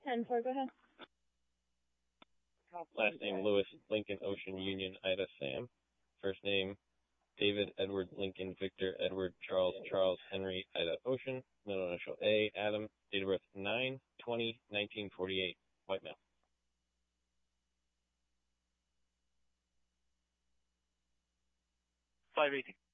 10-4, go ahead. Last name Lewis, Lincoln, Ocean, Union, Ida, Sam. First name David, Edward, Lincoln, Victor, Edward, Charles, Charles, Henry, Ida, Ocean. Middle initial A, Adam. Date of birth 9/20/1948. White male. 518.